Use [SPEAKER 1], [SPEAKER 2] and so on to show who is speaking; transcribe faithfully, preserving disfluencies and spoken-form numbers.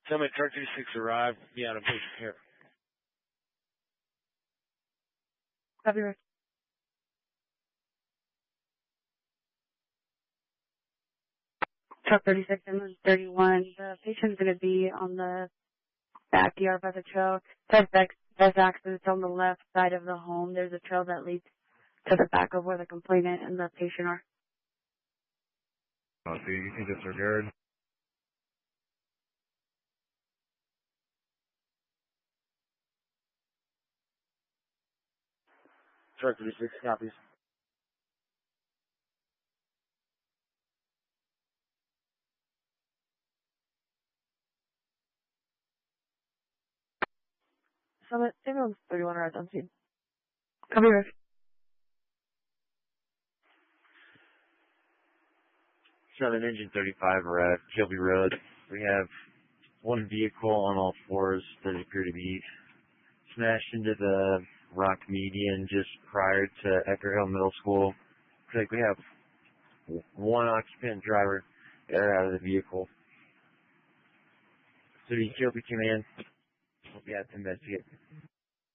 [SPEAKER 1] Summit Truck thirty-six arrived. Be out of patient care.
[SPEAKER 2] Copy, Rick. Truck thirty-six, ambulance thirty-one. The patient's going to be on the backyard by the trail. Best, best access on the left side of the home. There's a trail that leads to the back of where the complainant and the patient are.
[SPEAKER 3] Oh, so you can disregard.
[SPEAKER 1] Truck thirty-six copies.
[SPEAKER 2] Summit, ambulance thirty-one arrived on scene. Copy, Rick.
[SPEAKER 3] Southern Engine thirty-five arrived, Shelby Road. We have one vehicle on all fours that appear to be smashed into the rock median just prior to Ecker Hill Middle School. Looks like we have one occupant driver air out of the vehicle. So the Shelby Command will be out to investigate.